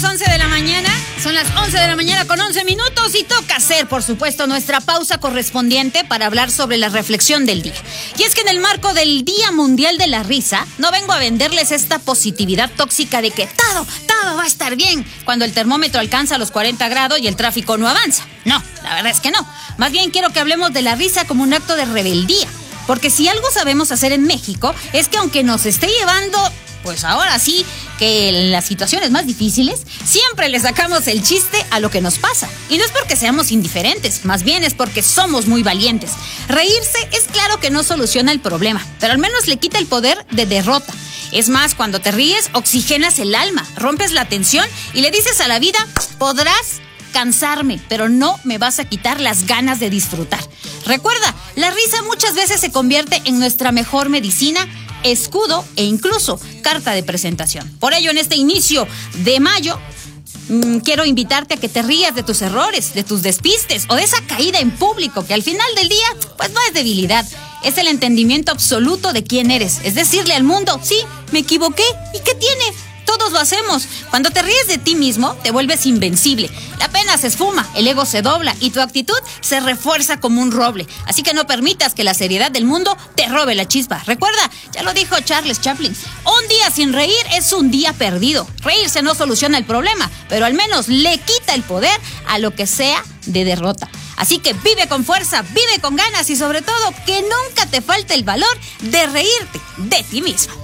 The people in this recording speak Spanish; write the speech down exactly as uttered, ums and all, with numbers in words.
las once de la mañana, son las once de la mañana con once minutos y toca hacer, por supuesto, nuestra pausa correspondiente para hablar sobre la reflexión del día. Y es que en el marco del Día Mundial de la Risa, no vengo a venderles esta positividad tóxica de que todo, todo va a estar bien cuando el termómetro alcanza los cuarenta grados y el tráfico no avanza. No, la verdad es que no. Más bien quiero que hablemos de la risa como un acto de rebeldía. Porque si algo sabemos hacer en México es que aunque nos esté llevando, pues ahora sí, que en las situaciones más difíciles, siempre le sacamos el chiste a lo que nos pasa. Y no es porque seamos indiferentes, más bien es porque somos muy valientes. Reírse es claro que no soluciona el problema, pero al menos le quita el poder de derrota. Es más, cuando te ríes, oxigenas el alma, rompes la tensión y le dices a la vida, podrás cansarme, pero no me vas a quitar las ganas de disfrutar. Recuerda, la risa muchas veces se convierte en nuestra mejor medicina, escudo e incluso carta de presentación. Por ello, en este inicio de mayo, mmm, quiero invitarte a que te rías de tus errores, de tus despistes o de esa caída en público que al final del día, pues no es debilidad, es el entendimiento absoluto de quién eres. Es decirle al mundo, sí, me equivoqué, ¿y qué tiene? Todos lo hacemos. Cuando te ríes de ti mismo, te vuelves invencible. La pena se esfuma, el ego se dobla y tu actitud se refuerza como un roble. Así que no permitas que la seriedad del mundo te robe la chispa. Recuerda, ya lo dijo Charles Chaplin, un día sin reír es un día perdido. Reírse no soluciona el problema, pero al menos le quita el poder a lo que sea de derrota. Así que vive con fuerza, vive con ganas y sobre todo que nunca te falte el valor de reírte de ti mismo.